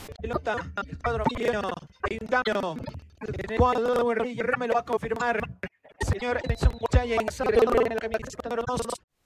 pelota, cuadro mío, hay un cambio. En el cuadro de Guerrero me lo va a confirmar. Señor Edson Guachaya en la camiseta número 2.